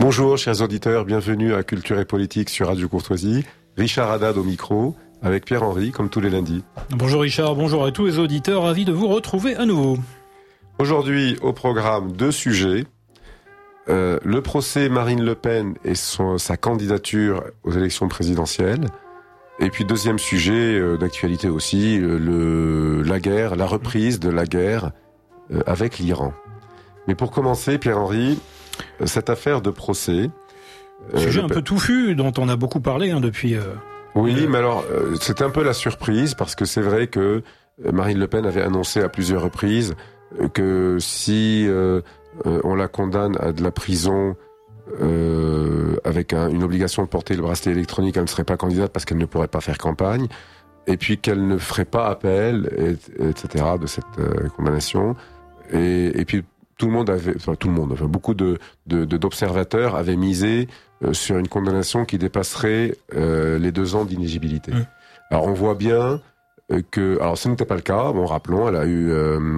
Bonjour chers auditeurs, bienvenue à Culture et Politique sur Radio Courtoisie. Richard Haddad au micro, avec Pierre-Henri, comme tous les lundis. Bonjour Richard, bonjour à tous les auditeurs, ravi de vous retrouver à nouveau. Aujourd'hui, au programme, 2 sujets. Le procès Marine Le Pen et sa candidature aux élections présidentielles. Et puis, deuxième sujet d'actualité aussi, la guerre, la reprise de la guerre avec l'Iran. Mais pour commencer, Pierre-Henri, cette affaire de procès... Sujet un peu touffu, dont on a beaucoup parlé depuis... Oui, mais alors, c'était un peu la surprise, parce que c'est vrai que Marine Le Pen avait annoncé à plusieurs reprises que si on la condamne à de la prison avec une obligation de porter le bracelet électronique, elle ne serait pas candidate parce qu'elle ne pourrait pas faire campagne, et puis qu'elle ne ferait pas appel, etc., de cette condamnation. Et puis beaucoup d'observateurs avaient misé sur une condamnation qui dépasserait les 2 ans d'inéligibilité. Alors on voit bien que... Alors ce n'était pas le cas, bon rappelons, elle a eu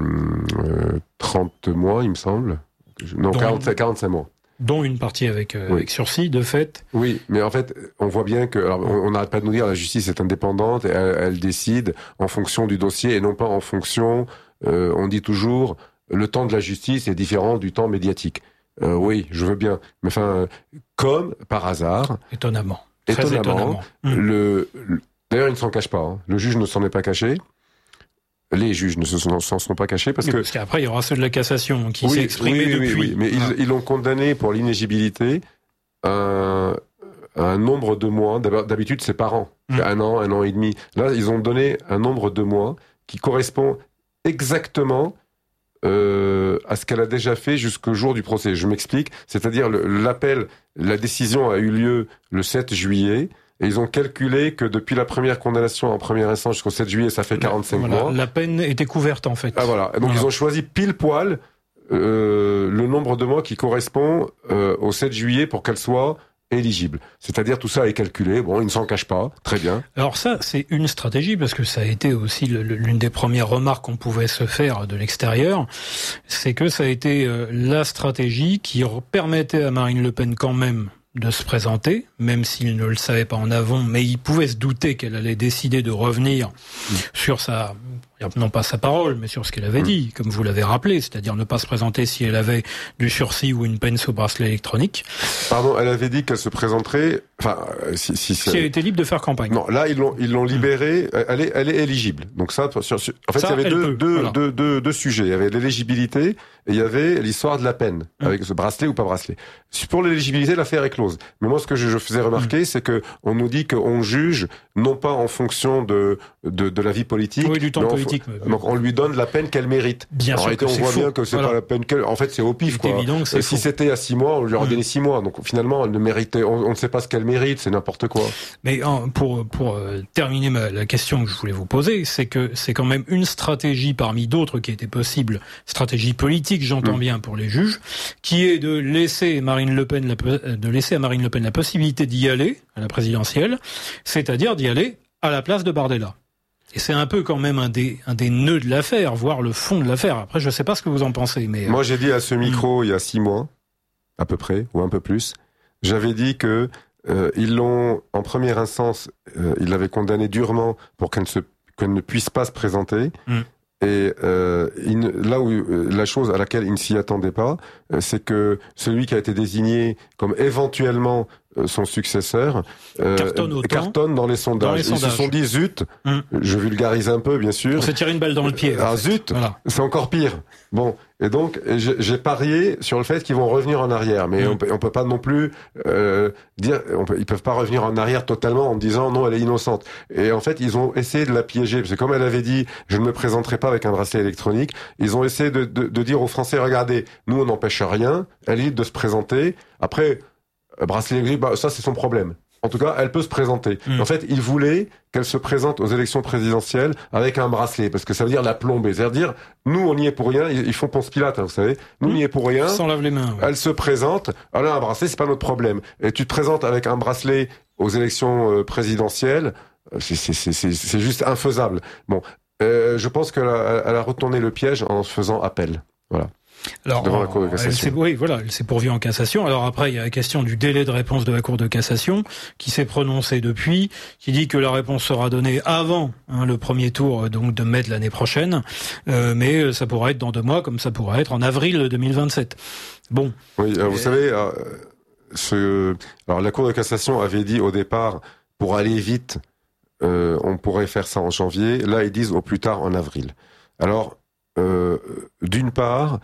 30 mois il me semble. Non, 45 mois. Dont une partie avec sursis, de fait. Oui, mais en fait, on voit bien que... Alors, on n'arrête pas de nous dire la justice est indépendante, et elle décide en fonction du dossier et non pas en fonction... on dit toujours, le temps de la justice est différent du temps médiatique. Oui, je veux bien. Mais enfin, comme par hasard... Étonnamment. D'ailleurs, il ne s'en cache pas. Hein. Le juge ne s'en est pas caché. Les juges ne s'en sont pas cachés parce qu'après, il y aura ceux de la cassation qui s'est exprimé depuis. Oui, mais ils l'ont condamné pour l'inéligibilité un nombre de mois. D'habitude, c'est par an. C'est 1 an et demi. Là, ils ont donné un nombre de mois qui correspond exactement à ce qu'elle a déjà fait jusqu'au jour du procès. Je m'explique. C'est-à-dire, la décision a eu lieu le 7 juillet. Et ils ont calculé que depuis la première condamnation en première instance jusqu'au 7 juillet, ça fait 45 mois. La peine était couverte, en fait. Ah voilà. Donc ils ont choisi pile poil le nombre de mois qui correspond au 7 juillet pour qu'elle soit éligible. C'est-à-dire tout ça est calculé. Bon, ils ne s'en cachent pas. Très bien. Alors ça, c'est une stratégie, parce que ça a été aussi l'une des premières remarques qu'on pouvait se faire de l'extérieur. C'est que ça a été la stratégie qui permettait à Marine Le Pen quand même de se présenter, même s'il ne le savait pas en avant, mais il pouvait se douter qu'elle allait décider de revenir sur non pas sa parole, mais sur ce qu'elle avait dit, comme vous l'avez rappelé, c'est-à-dire ne pas se présenter si elle avait du sursis ou une peine sous bracelet électronique. Pardon, elle avait dit qu'elle se présenterait, si elle était libre de faire campagne. Non, là, ils l'ont libérée, elle est éligible. Donc ça, en fait, il y avait deux sujets. Il y avait l'éligibilité et il y avait l'histoire de la peine, avec ce bracelet ou pas bracelet. Pour l'éligibilité, l'affaire est close. Mais moi, ce que je faisais remarquer, c'est que on nous dit qu'on juge non pas en fonction de la vie politique, du temps politique. Donc on lui donne la peine qu'elle mérite. Bien sûr, on voit bien que c'est pas la peine qu'elle... En fait, c'est au pif, quoi. Évident que si c'était à 6 mois, on lui aurait donné 6 mois. Donc finalement, elle ne méritait... On ne sait pas ce qu'elle mérite, c'est n'importe quoi. Mais pour terminer la question que je voulais vous poser, c'est que c'est quand même une stratégie parmi d'autres qui était possible, stratégie politique, j'entends bien, pour les juges, qui est de laisser à Marine Le Pen la possibilité d'y aller à la présidentielle, c'est-à-dire d'y aller à la place de Bardella. Et c'est un peu quand même un des nœuds de l'affaire, voire le fond de l'affaire. Après, je sais pas ce que vous en pensez, mais... Moi, j'ai dit à ce micro, il y a 6 mois, à peu près, ou un peu plus, j'avais dit que ils l'ont, en première instance, ils l'avaient condamnée durement pour qu'elle ne puisse pas se présenter. Et là où la chose à laquelle il ne s'y attendait pas, c'est que celui qui a été désigné comme éventuellement son successeur cartonne dans les sondages. Ils se sont dit zut, je vulgarise un peu bien sûr. On s'est tiré une balle dans le pied. Ah zut, voilà. C'est encore pire. Bon, et donc j'ai parié sur le fait qu'ils vont revenir en arrière, mais on peut pas non plus dire, ils peuvent pas revenir en arrière totalement en disant non, elle est innocente. Et en fait, ils ont essayé de la piéger, parce que comme elle avait dit, je ne me présenterai pas avec un bracelet électronique, ils ont essayé de dire aux Français, regardez, nous on n'empêche rien, elle est libre de se présenter. Après, bracelet électronique, ça c'est son problème. En tout cas, elle peut se présenter. En fait, ils voulaient qu'elle se présente aux élections présidentielles avec un bracelet, parce que ça veut dire la plomber. C'est-à-dire, nous, on n'y est pour rien. Ils font Ponce Pilate, vous savez. Nous, on n'y est pour rien. Sans lave les mains. Ouais. Elle se présente. Alors, un bracelet, c'est pas notre problème. Et tu te présentes avec un bracelet aux élections présidentielles, c'est juste infaisable. Bon, je pense qu'elle a retourné le piège en se faisant appel. Voilà. Alors, devant la Cour de cassation. Elle s'est pourvue en cassation. Alors après, il y a la question du délai de réponse de la Cour de cassation, qui s'est prononcée depuis, qui dit que la réponse sera donnée avant le premier tour donc de mai de l'année prochaine, mais ça pourrait être dans 2 mois, comme ça pourrait être en avril 2027. Bon. Oui, vous savez, alors la Cour de cassation avait dit au départ, pour aller vite, on pourrait faire ça en janvier. Là, ils disent au plus tard en avril. Alors, d'une part,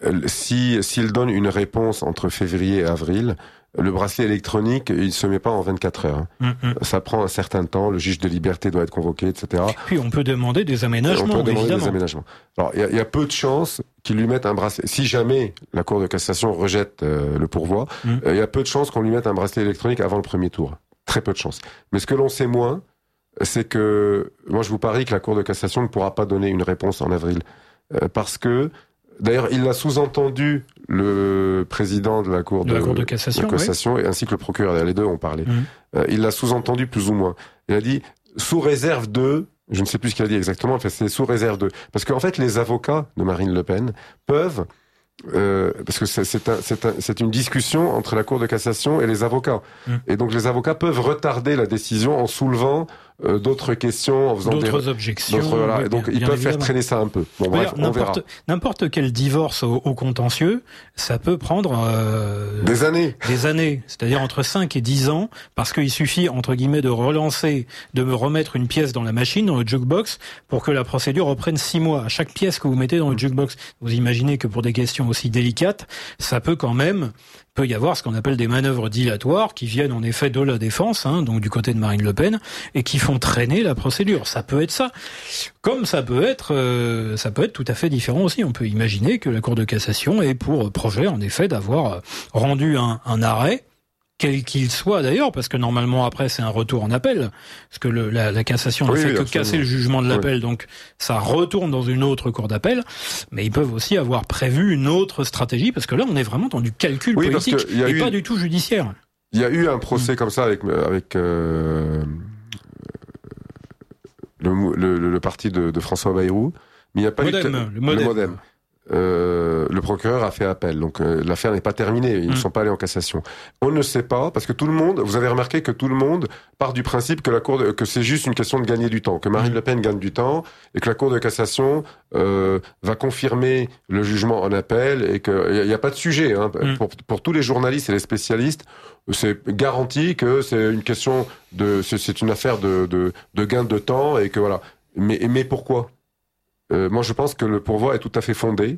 s'il donne une réponse entre février et avril, le bracelet électronique, il se met pas en 24 heures. Ça prend un certain temps, le juge de liberté doit être convoqué, etc. Puis on peut demander des aménagements, évidemment. Alors, il y a peu de chances qu'ils lui mettent un bracelet. Si jamais la Cour de cassation rejette le pourvoi, il y a peu de chances qu'on lui mette un bracelet électronique avant le premier tour. Très peu de chances. Mais ce que l'on sait moins, c'est que, moi je vous parie que la Cour de cassation ne pourra pas donner une réponse en avril. Parce que, d'ailleurs, il l'a sous-entendu, le président de la Cour de cassation et ainsi que le procureur. Les deux ont parlé. Il l'a sous-entendu plus ou moins. Il a dit, sous réserve de, je ne sais plus ce qu'il a dit exactement, enfin, c'est sous réserve de. Parce qu'en fait, les avocats de Marine Le Pen peuvent, parce que c'est une discussion entre la Cour de cassation et les avocats. Et donc les avocats peuvent retarder la décision en soulevant d'autres questions, en faisant d'autres objections. Et donc ils peuvent faire traîner ça un peu. Bon, bref, on verra. N'importe quel divorce au contentieux, ça peut prendre des années. Des années, c'est-à-dire entre 5 et 10 ans, parce qu'il suffit, entre guillemets, de me remettre une pièce dans la machine, dans le jukebox, pour que la procédure reprenne 6 mois. À chaque pièce que vous mettez dans le jukebox, vous imaginez que pour des questions aussi délicates, ça peut y avoir ce qu'on appelle des manœuvres dilatoires qui viennent en effet de la défense, donc du côté de Marine Le Pen, et qui font traîner la procédure. Ça peut être ça. Comme ça peut être tout à fait différent aussi. On peut imaginer que la Cour de cassation ait pour projet, en effet, d'avoir rendu un arrêt, quel qu'il soit d'ailleurs, parce que normalement après c'est un retour en appel, parce que la cassation ne fait que casser le jugement de l'appel, donc ça retourne dans une autre cour d'appel, mais ils peuvent aussi avoir prévu une autre stratégie, parce que là on est vraiment dans du calcul politique et pas du tout judiciaire. Il y a eu un procès comme ça avec le parti de François Bayrou, mais il n'y a pas eu le Modem. Le procureur a fait appel, donc l'affaire n'est pas terminée, ils ne sont pas allés en cassation. On ne sait pas, parce que tout le monde, vous avez remarqué que tout le monde part du principe que que c'est juste une question de gagner du temps, que Marine Le Pen gagne du temps, et que la Cour de cassation va confirmer le jugement en appel, et qu'il n'y a pas de sujet. Pour tous les journalistes et les spécialistes, c'est garanti que c'est une question c'est une affaire de gain de temps, et que voilà. Mais pourquoi ? Moi, je pense que le pourvoi est tout à fait fondé.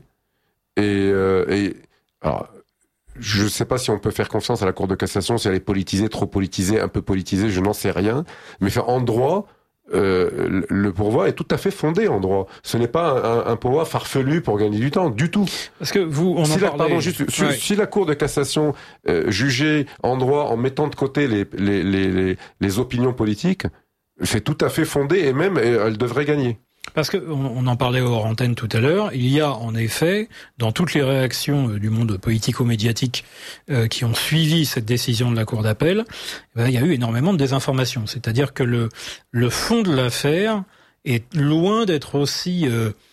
Alors, je ne sais pas si on peut faire confiance à la Cour de cassation, si elle est politisée, trop politisée, un peu politisée, je n'en sais rien. Mais en droit, le pourvoi est tout à fait fondé en droit. Ce n'est pas un pourvoi farfelu pour gagner du temps, du tout. Parce que si la Cour de cassation jugeait en droit en mettant de côté les opinions politiques, c'est tout à fait fondé et même elle devrait gagner. Parce que on en parlait hors antenne tout à l'heure, il y a en effet, dans toutes les réactions du monde politico-médiatique qui ont suivi cette décision de la Cour d'appel, il y a eu énormément de désinformation. C'est-à-dire que le fond de l'affaire est loin d'être aussi,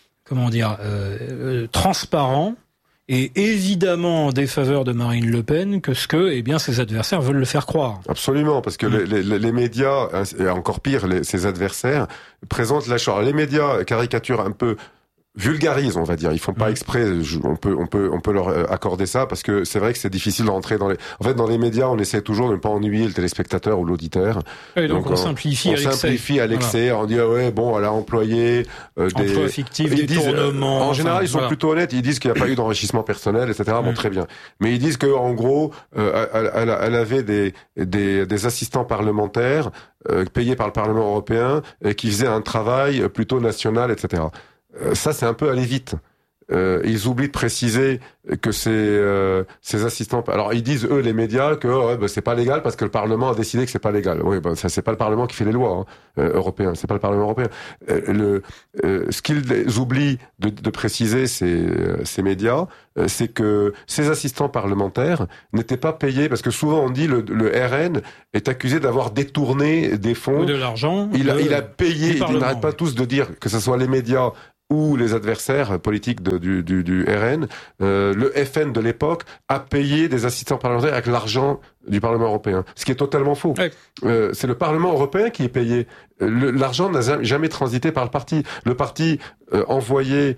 transparent et évidemment en défaveur de Marine Le Pen que ses adversaires veulent le faire croire. Absolument, parce que les médias, et encore pire, ses adversaires, présentent la chose. Les médias caricaturent un peu, vulgarisent, on va dire. Ils font pas exprès. On peut leur accorder ça parce que c'est vrai que c'est difficile de rentrer dans les médias, on essaie toujours de ne pas ennuyer le téléspectateur ou l'auditeur. Et donc on simplifie à l'excès. Voilà. On dit elle a employé des emplois fictifs, des tournements. En général, ils sont plutôt honnêtes. Ils disent qu'il n'y a pas eu d'enrichissement personnel, etc. Bon, très bien. Mais ils disent que en gros, elle avait des assistants parlementaires payés par le Parlement européen qui faisaient un travail plutôt national, etc. Ça, c'est un peu aller vite. Ils oublient de préciser que ces assistants. Alors ils disent les médias que c'est pas légal parce que le Parlement a décidé que c'est pas légal. Oui, ça c'est pas le Parlement qui fait les lois européennes. C'est pas le Parlement européen. Ce qu'ils oublient de préciser ces médias, c'est que ces assistants parlementaires n'étaient pas payés parce que souvent on dit le RN est accusé d'avoir détourné des fonds ou de l'argent. Il a payé. Ils n'arrêtent pas tous de dire que ce soit les médias ou les adversaires politiques du RN, le FN de l'époque a payé des assistants parlementaires avec l'argent du Parlement européen, ce qui est totalement faux. Ouais. C'est le Parlement européen qui est payé. L'argent n'a jamais transité par le parti. Le parti envoyait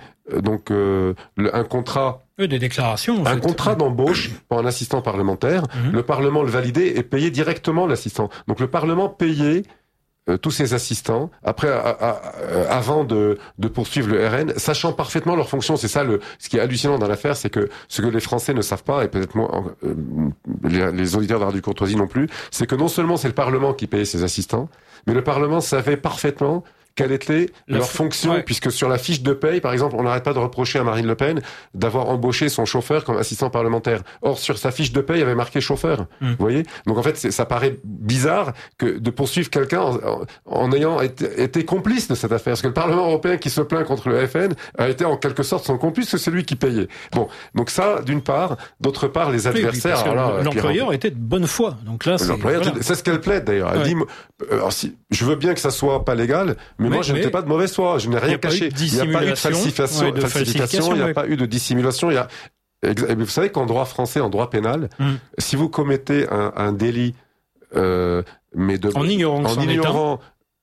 un contrat. Des déclarations. Un contrat d'embauche pour un assistant parlementaire. Le Parlement le validait et payait directement l'assistant. Donc le Parlement payait tous ces assistants, après, avant de poursuivre le RN, sachant parfaitement leur fonction. C'est ça ce qui est hallucinant dans l'affaire, c'est que ce que les Français ne savent pas, et peut-être moi, les auditeurs de Radio Courtoisie non plus, c'est que non seulement c'est le Parlement qui payait ces assistants, mais le Parlement savait parfaitement quelle était leur fonction, puisque sur la fiche de paye, par exemple, on n'arrête pas de reprocher à Marine Le Pen d'avoir embauché son chauffeur comme assistant parlementaire. Or, sur sa fiche de paye, il y avait marqué chauffeur. Vous voyez ? Donc, en fait, ça paraît bizarre de poursuivre quelqu'un en ayant été complice de cette affaire. Parce que le Parlement européen qui se plaint contre le FN a été en quelque sorte son complice, parce que c'est lui qui payait. Bon. Donc ça, d'une part. D'autre part, les adversaires. Oui, alors là, l'employeur était de bonne foi. Donc là, c'est ce qu'elle plaide, d'ailleurs. Elle dit, alors, je veux bien que ça soit pas légal, mais moi, je n'étais pas de mauvaise foi, je n'ai rien caché. Il n'y a pas eu de falsification, il n'y a pas eu de dissimulation. Vous savez qu'en droit français, en droit pénal, si vous commettez un délit, mais en ignorant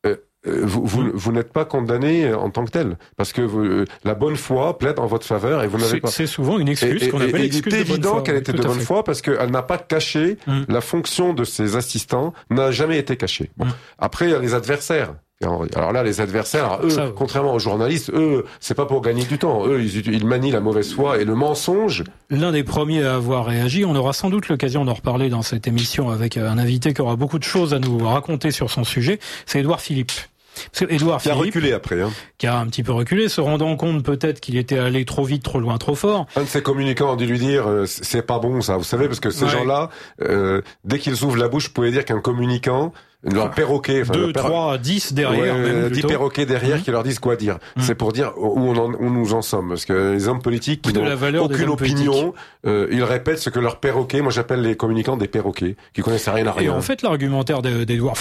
vous n'êtes pas condamné en tant que tel, parce que la bonne foi plaide en votre faveur et vous n'avez pas. C'est souvent une excuse qu'on appelle l'excuse de bonne foi. Il est évident qu'elle était de bonne foi parce qu'elle n'a pas caché la fonction de ses assistants, n'a jamais été cachée. Bon. Après, il y a les adversaires. Alors là, les adversaires, eux, contrairement aux journalistes, eux, c'est pas pour gagner du temps. Eux, ils manient la mauvaise foi et le mensonge. L'un des premiers à avoir réagi, on aura sans doute l'occasion d'en reparler dans cette émission avec un invité qui aura beaucoup de choses à nous raconter sur son sujet, c'est Édouard Philippe. Parce que Édouard Philippe, qui a reculé après, qui a un petit peu reculé, se rendant compte peut-être qu'il était allé trop vite, trop loin, trop fort. Un de ses communicants a dû lui dire c'est pas bon ça, vous savez, parce que ces gens-là, dès qu'ils ouvrent la bouche, vous pouvez dire qu'un communiquant, leur perroquet, 2, 3, 10 derrière, même 10 perroquets derrière qui leur disent quoi dire. C'est pour dire où nous en sommes, parce que les hommes politiques qui n'ont aucune opinion, ils répètent ce que leur perroquet, moi j'appelle les communicants des perroquets, qui connaissent rien à rien. Et en fait, l'argumentaire d'Édouard,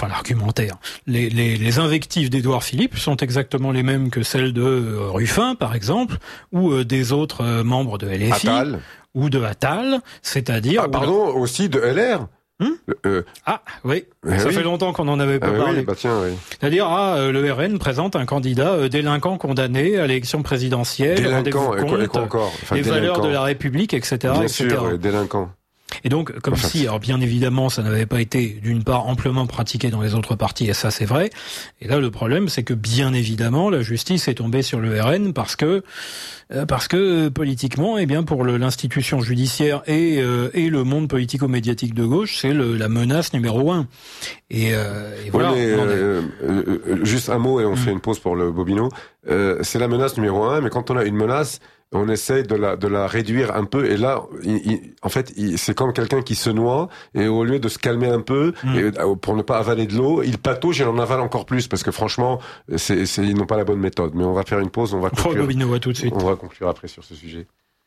les invectives d'Édouard Philippe sont exactement les mêmes que celles de Ruffin, par exemple, ou des autres membres de LFI, Attal. Ou de Attal, c'est-à-dire... aussi de LR. Ça fait longtemps qu'on en avait pas parlé. C'est-à-dire, le RN présente un candidat délinquant condamné à l'élection présidentielle, délinquant, les valeurs de la République, etc. Bien etc. sûr, délinquant. Et donc, alors bien évidemment, ça n'avait pas été, d'une part, amplement pratiqué dans les autres partis, et ça c'est vrai. Et là, le problème, c'est que bien évidemment, la justice est tombée sur le RN parce que politiquement, pour l'institution judiciaire et le monde politico-médiatique de gauche, c'est la menace numéro 1. Et voilà. Juste un mot et on fait une pause pour le Bobino. C'est la menace numéro 1, mais quand on a une menace, on essaie de la réduire un peu, et là, c'est comme quelqu'un qui se noie, et au lieu de se calmer un peu, et pour ne pas avaler de l'eau, il patauge et il en avale encore plus, parce que franchement, ils n'ont pas la bonne méthode. Mais on va faire une pause, on va conclure. Tout de suite. On va conclure après sur ce sujet.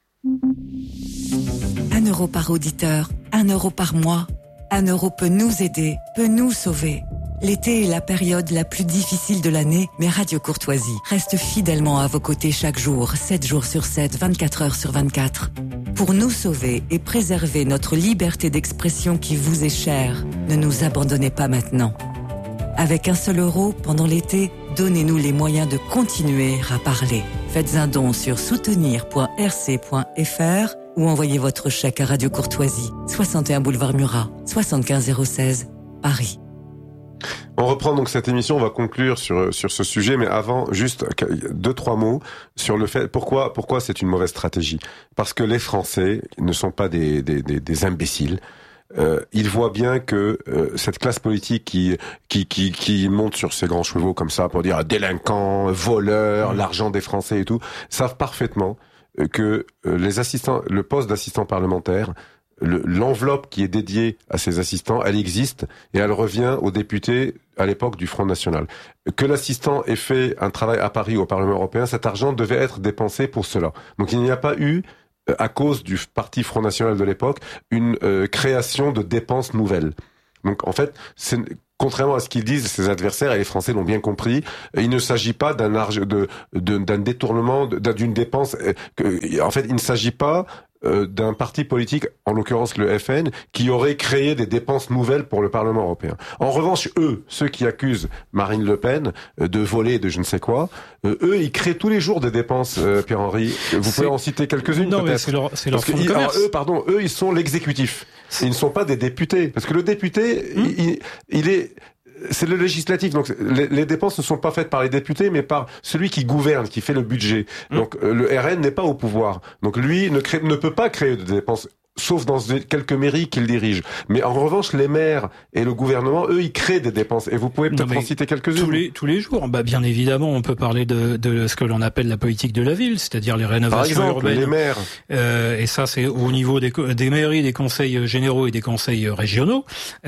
1 euro par auditeur, 1 euro par mois. 1 euro peut nous aider, peut nous sauver. L'été est la période la plus difficile de l'année, mais Radio Courtoisie reste fidèlement à vos côtés chaque jour, 7 jours sur 7, 24 heures sur 24. Pour nous sauver et préserver notre liberté d'expression qui vous est chère, ne nous abandonnez pas maintenant. Avec 1 seul euro, pendant l'été, donnez-nous les moyens de continuer à parler. Faites un don sur soutenir.rc.fr ou envoyez votre chèque à Radio Courtoisie, 61 boulevard Murat, 75 016, Paris. On reprend donc cette émission, on va conclure sur ce sujet, mais avant, juste 2-3 mots sur le fait, pourquoi c'est une mauvaise stratégie. Parce que les Français ne sont pas des imbéciles. Ils voient bien que cette classe politique qui monte sur ses grands chevaux comme ça pour dire délinquants, voleurs, l'argent des Français et tout, savent parfaitement que le poste d'assistant parlementaire, l'enveloppe qui est dédiée à ces assistants, elle existe et elle revient aux députés à l'époque du Front National. Que l'assistant ait fait un travail à Paris au Parlement européen, cet argent devait être dépensé pour cela. Donc il n'y a pas eu, à cause du parti Front National de l'époque, une création de dépenses nouvelles. Donc en fait, contrairement à ce qu'ils disent, ses adversaires et les Français l'ont bien compris, il ne s'agit pas d'un détournement, d'une dépense. En fait, il ne s'agit pas d'un parti politique, en l'occurrence le FN, qui aurait créé des dépenses nouvelles pour le Parlement européen. En revanche, ceux qui accusent Marine Le Pen de voler de je ne sais quoi, eux, ils créent tous les jours des dépenses, Pierre-Henri. Vous pouvez en citer quelques-unes, non, peut-être. Mais c'est leur fonds de commerce. Eux, ils sont l'exécutif. Ils ne sont pas des députés. Parce que le député, c'est le législatif, donc les dépenses ne sont pas faites par les députés, mais par celui qui gouverne, qui fait le budget. Donc le RN n'est pas au pouvoir. Donc lui ne peut pas créer de dépenses, sauf dans quelques mairies qu'il dirige. Mais en revanche, les maires et le gouvernement, eux, ils créent des dépenses. Et vous pouvez peut-être en citer quelques-unes. Tous les jours. Bien évidemment, on peut parler de ce que l'on appelle la politique de la ville, c'est-à-dire les rénovations urbaines. Les maires. Et ça, c'est au niveau des mairies, des conseils généraux et des conseils régionaux.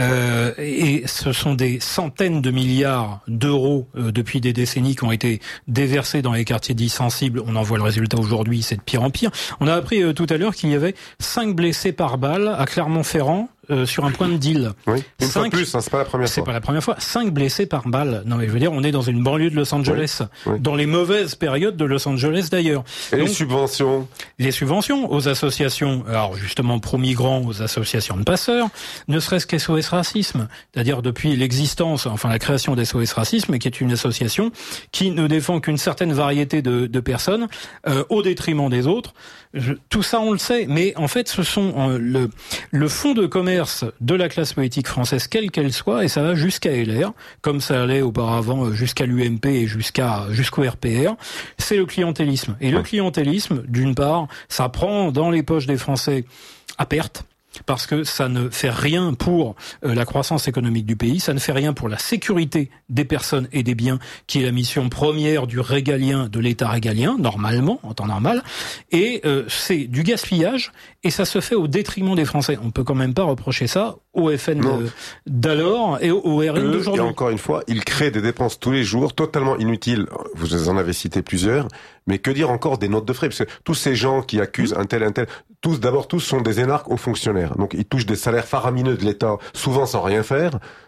Et ce sont des centaines de milliards d'euros depuis des décennies qui ont été déversés dans les quartiers dits sensibles. On en voit le résultat aujourd'hui, c'est de pire en pire. On a appris tout à l'heure qu'il y avait 5 blessés par balle à Clermont-Ferrand sur un point de deal. Oui, une fois de plus, c'est pas la première fois. C'est pas la première fois. 5 blessés par balle. Non, mais je veux dire, on est dans une banlieue de Los Angeles. Oui. Dans les mauvaises périodes de Los Angeles, d'ailleurs. Et donc, les subventions? Les subventions aux associations, alors justement pro-migrants, aux associations de passeurs, ne serait-ce qu'SOS Racisme. C'est-à-dire depuis l'existence, enfin la création d'SOS Racisme, qui est une association qui ne défend qu'une certaine variété de personnes, au détriment des autres. Tout ça, on le sait. Mais en fait, ce sont le fonds de commerce de la classe politique française, quelle qu'elle soit, et ça va jusqu'à LR, comme ça allait auparavant jusqu'à l'UMP et jusqu'au RPR, c'est le clientélisme. Et le clientélisme, d'une part, ça prend dans les poches des Français à perte, parce que ça ne fait rien pour la croissance économique du pays, ça ne fait rien pour la sécurité des personnes et des biens, qui est la mission première du régalien, de l'État régalien, normalement, en temps normal, et c'est du gaspillage, et ça se fait au détriment des Français. On peut quand même pas reprocher ça au FN d'alors et au RN d'aujourd'hui. Et encore une fois, ils créent des dépenses tous les jours, totalement inutiles, vous en avez cité plusieurs, mais que dire encore des notes de frais, parce que tous ces gens qui accusent un tel, tous sont des énarques aux fonctionnaires. Donc ils touchent des salaires faramineux de l'État, souvent sans rien faire,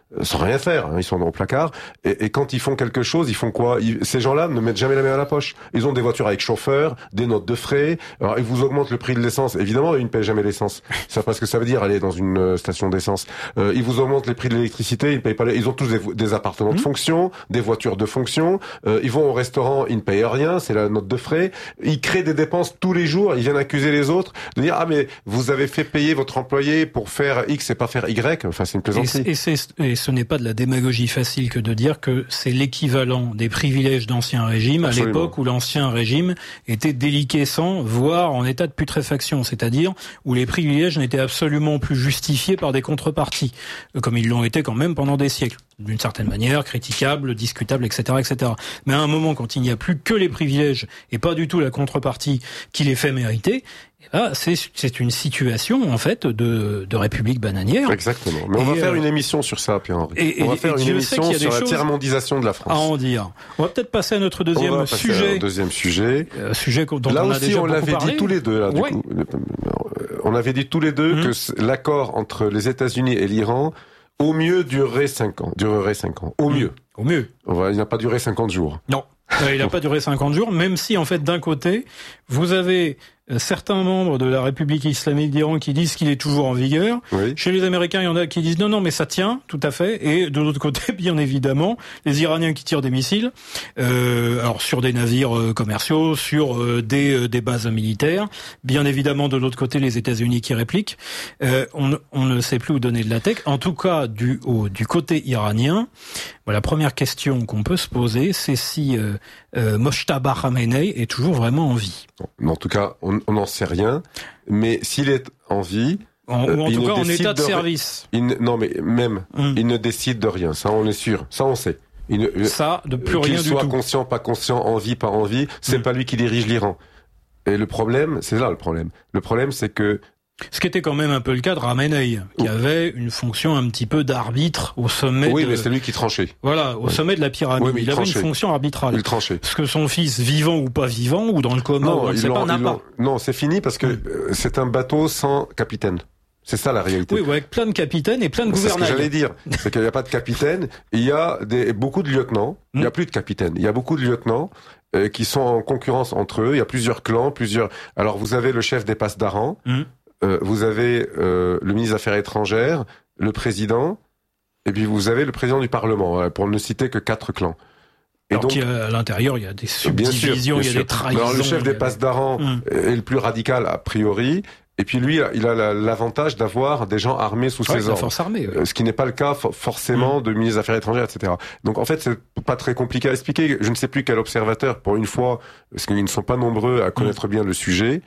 ils sont dans le placard, et quand ils font quelque chose, ils font quoi? Ces gens-là ne mettent jamais la main à la poche. Ils ont des voitures avec chauffeur, des notes de frais, alors ils vous augmentent le prix de l'essence, évidemment ils ne payent jamais l'essence, ça parce que ça veut dire aller dans une station d'essence. Ils vous augmentent les prix de l'électricité, ils ne payent pas ils ont tous des appartements de fonction, des voitures de fonction, ils vont au restaurant, ils ne payent rien, c'est la note de frais, ils créent des dépenses tous les jours, ils viennent accuser les autres de dire mais vous avez fait payer votre employé pour faire X et pas faire Y, enfin c'est une plaisanterie. Et ce n'est pas de la démagogie facile que de dire que c'est l'équivalent des privilèges d'Ancien Régime. Absolument. À l'époque où l'Ancien Régime était déliquescent, voire en état de putréfaction, c'est-à-dire où les privilèges n'étaient absolument plus justifiés par des contreparties, comme ils l'ont été quand même pendant des siècles. D'une certaine manière, critiquable, discutable, etc., etc. Mais à un moment, quand il n'y a plus que les privilèges et pas du tout la contrepartie qui les fait mériter, c'est une situation en fait de république bananière. Exactement. Mais on va faire une émission sur ça, Pierre-Henri. On va faire une émission sur la tiers-mondisation de la France. À en dire. On va peut-être passer à notre deuxième sujet. Sujet dont là on aussi, a déjà on l'avait parlé. dit tous les deux. Là, du coup. On avait dit tous les deux que l'accord entre les États-Unis et l'Iran, au mieux, durerait 5 ans. Au mieux. Au mieux. Il n'a pas duré 50 jours. Non. Il n'a pas duré 50 jours, même si, en fait, d'un côté, vous avez certains membres de la République islamique d'Iran qui disent qu'il est toujours en vigueur. Oui. Chez les Américains, il y en a qui disent non, mais ça tient, tout à fait. Et de l'autre côté, bien évidemment, les Iraniens qui tirent des missiles, alors sur des navires commerciaux, sur des bases militaires. Bien évidemment, de l'autre côté, les États-Unis qui répliquent. On ne sait plus où donner de la tête. En tout cas, du côté iranien, la première question qu'on peut se poser, c'est si Mojtaba Khamenei est toujours vraiment en vie. En tout cas, on n'en sait rien, mais s'il est en vie... Ou en tout cas en état de service. Il ne décide de rien, ça on est sûr, ça on sait. Ça, de plus rien du tout. Qu'il soit conscient, pas conscient, envie, pas envie, c'est pas lui qui dirige l'Iran. Et le problème, c'est là le problème. Le problème, c'est que... Ce qui était quand même un peu le cas de Khamenei, qui avait une fonction un petit peu d'arbitre au sommet. Oui, mais c'est lui qui tranchait. Voilà, au sommet de la pyramide. Oui, il avait une fonction arbitrale. Il tranchait. Ce que son fils, vivant ou pas vivant, ou dans le coma, on ne sait pas, n'a pas. Non, c'est fini parce que c'est un bateau sans capitaine. C'est ça la réalité. Oui, avec plein de capitaines et plein de gouvernails. C'est ce que j'allais dire. C'est qu'il n'y a pas de capitaine. Il y a beaucoup de lieutenants. Il n'y a plus de capitaines. Il y a beaucoup de lieutenants qui sont en concurrence entre eux. Il y a plusieurs clans, Alors vous avez le chef des passes d'Aran. Vous avez le ministre des Affaires étrangères, le président, et puis vous avez le président du Parlement, pour ne citer que 4 clans. Et alors donc, à l'intérieur, il y a des subdivisions, il y a des trahisons. Alors le chef des passes d'Aran est le plus radical a priori, et puis lui, il a l'avantage d'avoir des gens armés sous ses ordres. La force armée. Ce qui n'est pas le cas forcément de ministre des Affaires étrangères, etc. Donc en fait, c'est pas très compliqué à expliquer. Je ne sais plus quel observateur, pour une fois, parce qu'ils ne sont pas nombreux à connaître bien le sujet,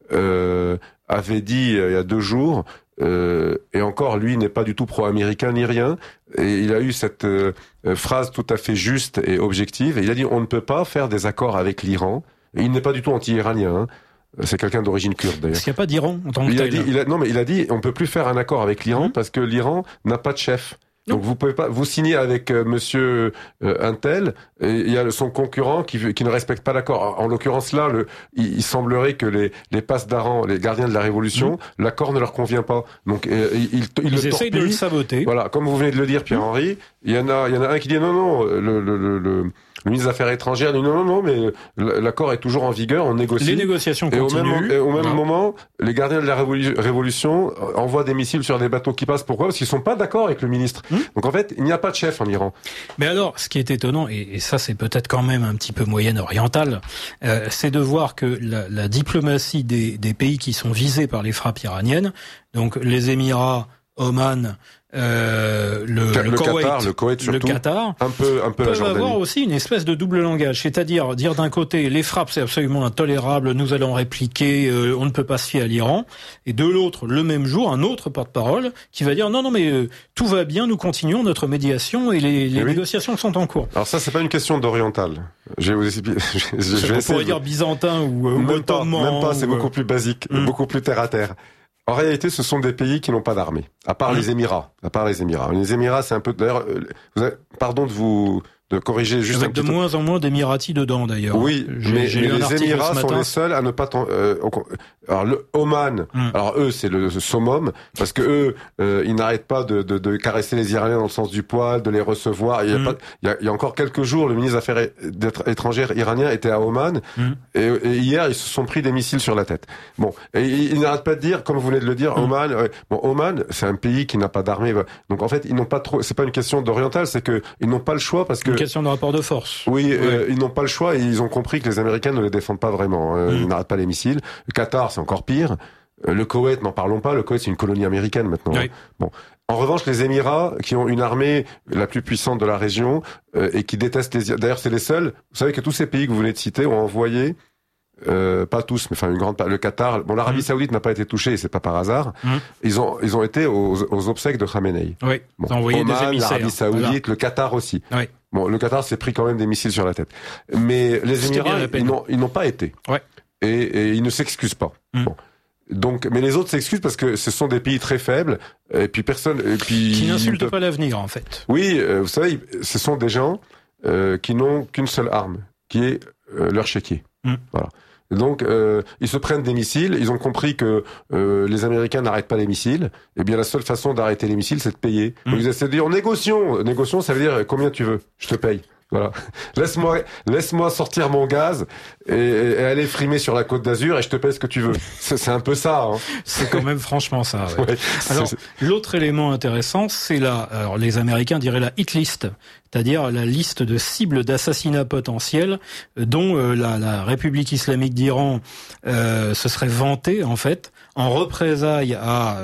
avait dit il y a 2 jours, et encore lui n'est pas du tout pro-américain ni rien, et il a eu cette phrase tout à fait juste et objective, et il a dit on ne peut pas faire des accords avec l'Iran, et il n'est pas du tout anti-iranien, hein. C'est quelqu'un d'origine kurde d'ailleurs. Parce qu'il n'y a pas d'Iran en tant que tel. Il a dit on peut plus faire un accord avec l'Iran parce que l'Iran n'a pas de chef. Donc vous pouvez pas vous signer avec monsieur Intel, et il y a son concurrent qui ne respecte pas l'accord. En l'occurrence là, il semblerait que les passes d'Aran, les gardiens de la révolution, l'accord ne leur convient pas. Donc ils essayent de le saboter. Voilà, comme vous venez de le dire, Pierre-Henri, il y en a un qui dit non, le ministre des Affaires étrangères dit non, mais l'accord est toujours en vigueur, on négocie. Les négociations continuent. Et au même moment, les gardiens de la révolution envoient des missiles sur des bateaux qui passent. Pourquoi ? Parce qu'ils sont pas d'accord avec le ministre. Donc en fait, il n'y a pas de chef en Iran. Mais alors, ce qui est étonnant, et ça c'est peut-être quand même un petit peu moyen-oriental, c'est de voir que la diplomatie des pays qui sont visés par les frappes iraniennes, donc les Émirats, Oman, le Koweït surtout, le Qatar, un peu la Jordanie, avoir aussi une espèce de double langage, c'est-à-dire dire d'un côté les frappes c'est absolument intolérable, nous allons répliquer, on ne peut pas se fier à l'Iran, et de l'autre le même jour un autre porte-parole qui va dire non mais tout va bien, nous continuons notre médiation et les négociations sont en cours. Alors ça c'est pas une question d'oriental. Je vais vous expliquer. On pourrait dire byzantin ou ottoman. Même pas, c'est beaucoup plus basique, beaucoup plus terre à terre. En réalité, ce sont des pays qui n'ont pas d'armée, à part les Émirats. Les Émirats, c'est un peu... D'ailleurs, pardon de corriger juste avec un petit de moins en moins d'Émiratis dedans, d'ailleurs. Oui, mais les Émirats sont les seuls à ne pas... Alors, le Oman, alors eux, c'est le summum, parce que eux, ils n'arrêtent pas de caresser les Iraniens dans le sens du poil, de les recevoir. Il y a encore quelques jours, le ministre des Affaires étrangères iranien était à Oman, et hier, ils se sont pris des missiles sur la tête. Bon, et ils n'arrêtent pas de dire, comme vous venez de le dire, Oman, Oman, c'est un pays qui n'a pas d'armée. Donc en fait, ils n'ont pas trop... C'est pas une question d'oriental, c'est que ils n'ont pas le choix parce que... Une question de rapport de force. Oui, ils n'ont pas le choix et ils ont compris que les Américains ne les défendent pas vraiment. Ils n'arrêtent pas les missiles. Le Qatar, c'est encore pire. Le Koweït, n'en parlons pas. Le Koweït, c'est une colonie américaine maintenant. Oui. Bon. En revanche, les Émirats, qui ont une armée la plus puissante de la région et qui détestent les... D'ailleurs, c'est les seuls. Vous savez que tous ces pays que vous venez de citer ont envoyé... pas tous, mais enfin une grande part. Le Qatar, bon, l'Arabie Saoudite n'a pas été touchée, et c'est pas par hasard. Ils ont été aux obsèques de Khamenei. Oui. Ils ont envoyé des émissaires. L'Arabie Saoudite, le Qatar aussi. Oui. Bon, le Qatar s'est pris quand même des missiles sur la tête. Mais les Émirats, ils n'ont pas été. Ouais. Et ils ne s'excusent pas. Bon. Donc, mais les autres s'excusent parce que ce sont des pays très faibles, et puis qui n'insultent pas l'avenir, en fait. Oui, vous savez, ce sont des gens qui n'ont qu'une seule arme, qui est leur chéquier. Voilà. Donc, ils se prennent des missiles. Ils ont compris que les Américains n'arrêtent pas les missiles. Eh bien, la seule façon d'arrêter les missiles, c'est de payer. Donc, ils essaient de dire négocions. Négocions, ça veut dire combien tu veux. Je te paye. Voilà. Laisse-moi sortir mon gaz et aller frimer sur la Côte d'Azur et je te paye ce que tu veux. C'est un peu ça. Hein. C'est quand même franchement ça. Ouais. Ouais, alors, l'autre élément intéressant, c'est alors les Américains diraient la hit list, c'est-à-dire la liste de cibles d'assassinats potentiels dont la République islamique d'Iran se serait vantée en fait en représailles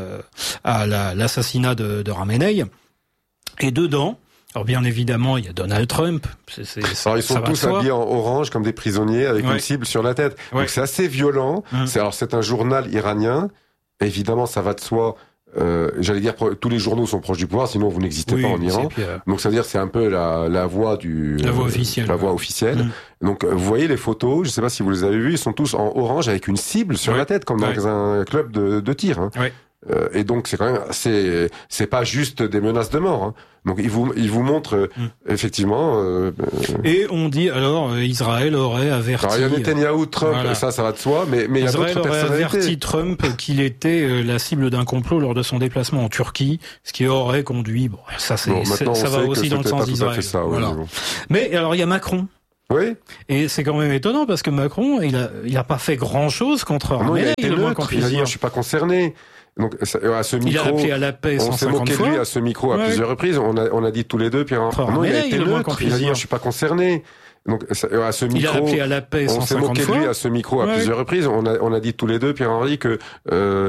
à l'assassinat de Khamenei. Et dedans, alors bien évidemment, il y a Donald Trump. Alors ils sont tous habillés en orange comme des prisonniers avec une cible sur la tête. Donc c'est assez violent. C'est un journal iranien. Évidemment, ça va de soi. J'allais dire tous les journaux sont proches du pouvoir, sinon vous n'existez pas en Iran. Donc ça veut dire c'est un peu la voix officielle. La voix officielle. Donc vous voyez les photos, je sais pas si vous les avez vues, ils sont tous en orange avec une cible sur la tête comme dans un club de tir. Hein. Et donc c'est quand même c'est pas juste des menaces de mort. Hein. Donc il vous montre effectivement. Et on dit alors Israël aurait averti. Alors il y a Netanyahou, Trump, voilà. ça va de soi, mais il y a d'autres personnalités. Israël aurait averti Trump qu'il était la cible d'un complot lors de son déplacement en Turquie, ce qui aurait conduit. Bon, ça ça va aussi dans le sens d'Israël. Voilà. Mais alors il y a Macron. Oui. Et c'est quand même étonnant parce que Macron, il a pas fait grand chose contre Arménie. Il a dit je suis pas concerné. Donc à ce micro, il a appelé à la paix 150 on s'est moqué de lui à ce micro à plusieurs reprises. On a dit tous les deux. Puis non, il a été neutre. Il a dit je suis pas concerné. Donc à ce micro, il a appelé à la paix 150 fois. on s'est moqué de lui à ce micro à plusieurs reprises. On a dit tous les deux, Pierre-Henri, que